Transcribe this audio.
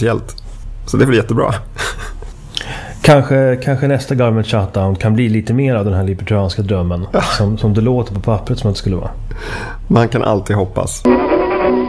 speciellt. Så det blir jättebra. Kanske nästa government shutdown kan bli lite mer av den här libertarianska drömmen som det låter på pappret som att det skulle vara. Man kan alltid hoppas.